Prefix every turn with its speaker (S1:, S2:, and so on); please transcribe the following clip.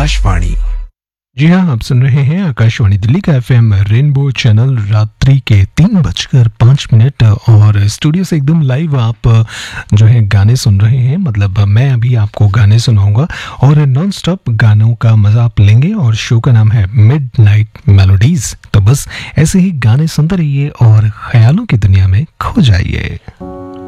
S1: आकाशवाणी।
S2: जी हाँ, आप सुन रहे हैं आकाशवाणी दिल्ली का एफएम रेनबो चैनल। रात्रि के 3:05 और स्टूडियो से एकदम लाइव आप जो है गाने सुन रहे हैं। मतलब मैं अभी आपको गाने सुनाऊंगा और नॉन स्टॉप गानों का मजा आप लेंगे और शो का नाम है मिडनाइट मेलोडीज। तो बस ऐसे ही गाने सुनते रहिए और ख्यालों की दुनिया में खो जाइए।